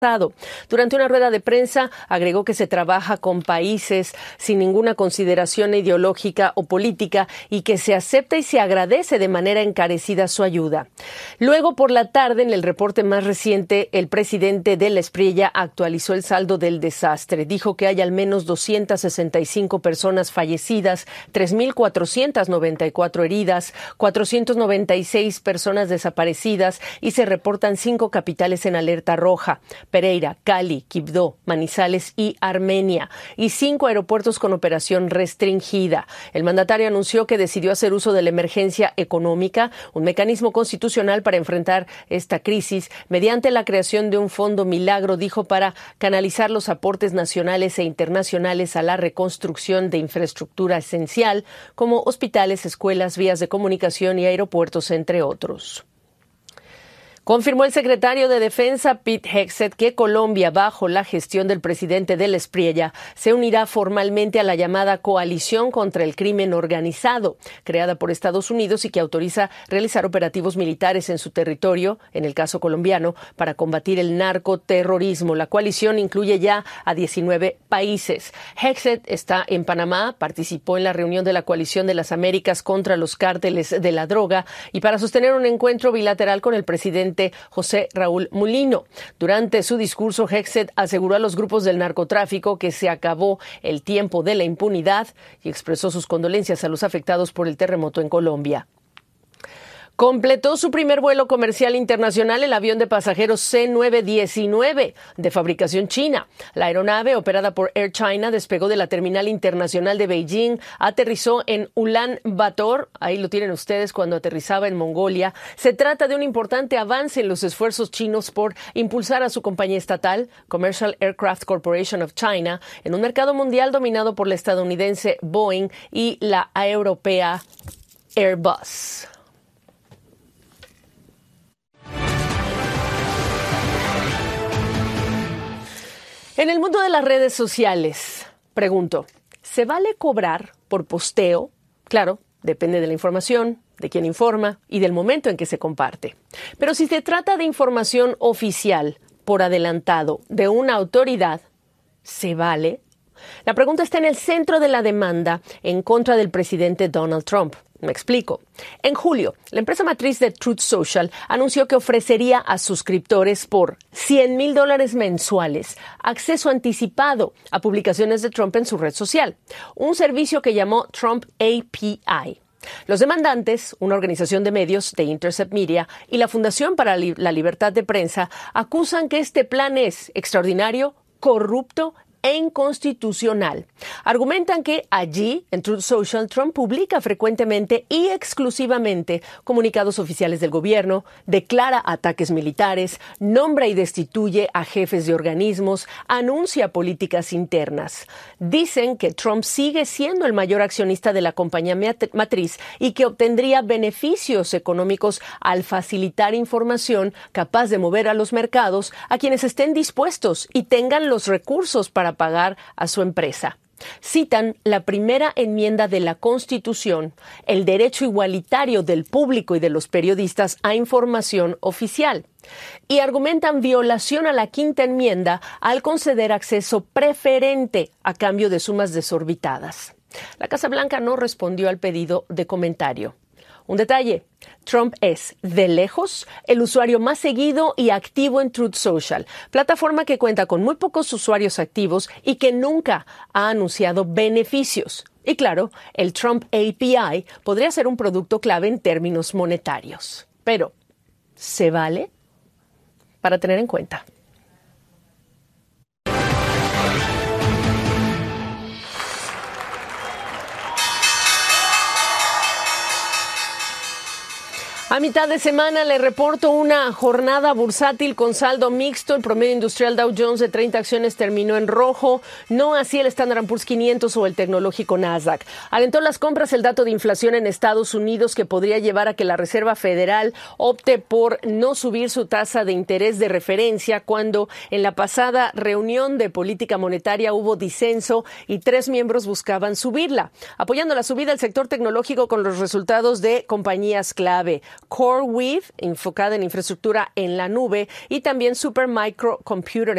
Durante una rueda de prensa, agregó que se trabaja con países sin ninguna consideración ideológica o política y que se acepta y se agradece de manera encarecida su ayuda. Luego, por la tarde, en el reporte más reciente, el presidente de la Espriella actualizó el saldo del desastre. Dijo que hay al menos 265 personas fallecidas, 3.494 heridas, 496 personas desaparecidas y se reportan 5 capitales en alerta roja: Pereira, Cali, Quibdó, Manizales y Armenia, y 5 aeropuertos con operación restringida. El mandatario anunció que decidió hacer uso de la emergencia económica, un mecanismo constitucional para enfrentar esta crisis, mediante la creación de un fondo milagro, dijo, para canalizar los aportes nacionales e internacionales a la reconstrucción de infraestructura esencial, como hospitales, escuelas, vías de comunicación y aeropuertos, entre otros. Confirmó el secretario de Defensa, Pete Hegseth, que Colombia, bajo la gestión del presidente de la Espriella, se unirá formalmente a la llamada Coalición contra el Crimen Organizado, creada por Estados Unidos y que autoriza realizar operativos militares en su territorio, en el caso colombiano, para combatir el narcoterrorismo. La coalición incluye ya a 19 países. Hegseth está en Panamá, participó en la reunión de la Coalición de las Américas contra los cárteles de la droga y para sostener un encuentro bilateral con el presidente José Raúl Mulino. Durante su discurso, Hegseth aseguró a los grupos del narcotráfico que se acabó el tiempo de la impunidad y expresó sus condolencias a los afectados por el terremoto en Colombia. Completó su primer vuelo comercial internacional el avión de pasajeros C919 de fabricación china. La aeronave, operada por Air China, despegó de la terminal internacional de Beijing, aterrizó en Ulan Bator, ahí lo tienen ustedes, cuando aterrizaba en Mongolia. Se trata de un importante avance en los esfuerzos chinos por impulsar a su compañía estatal, Commercial Aircraft Corporation of China, en un mercado mundial dominado por la estadounidense Boeing y la europea Airbus. En el mundo de las redes sociales, pregunto, ¿se vale cobrar por posteo? Claro, depende de la información, de quién informa y del momento en que se comparte. Pero si se trata de información oficial, por adelantado, de una autoridad, ¿se vale? La pregunta está en el centro de la demanda en contra del presidente Donald Trump. Me explico. En julio, la empresa matriz de Truth Social anunció que ofrecería a suscriptores por $100,000 mensuales acceso anticipado a publicaciones de Trump en su red social, un servicio que llamó Trump API. Los demandantes, una organización de medios, The Intercept Media, y la Fundación para la Libertad de Prensa, acusan que este plan es extraordinario, corrupto e inconstitucional. Argumentan que allí, en Truth Social, Trump publica frecuentemente y exclusivamente comunicados oficiales del gobierno, declara ataques militares, nombra y destituye a jefes de organismos, anuncia políticas internas. Dicen que Trump sigue siendo el mayor accionista de la compañía matriz y que obtendría beneficios económicos al facilitar información capaz de mover a los mercados a quienes estén dispuestos y tengan los recursos para pagar a su empresa. Citan la primera enmienda de la Constitución, el derecho igualitario del público y de los periodistas a información oficial, y argumentan violación a la quinta enmienda al conceder acceso preferente a cambio de sumas desorbitadas. La Casa Blanca no respondió al pedido de comentario. Un detalle, Trump es, de lejos, el usuario más seguido y activo en Truth Social, plataforma que cuenta con muy pocos usuarios activos y que nunca ha anunciado beneficios. Y claro, el Trump API podría ser un producto clave en términos monetarios. Pero, ¿se vale? Para tener en cuenta. A mitad de semana le reporto una jornada bursátil con saldo mixto. El promedio industrial Dow Jones de 30 acciones terminó en rojo, no así el Standard & Poor's 500 o el tecnológico Nasdaq. Alentó las compras el dato de inflación en Estados Unidos, que podría llevar a que la Reserva Federal opte por no subir su tasa de interés de referencia, cuando en la pasada reunión de política monetaria hubo disenso y 3 miembros buscaban subirla, apoyando la subida del sector tecnológico con los resultados de compañías clave. CoreWeave, enfocada en infraestructura en la nube, y también Supermicro Computer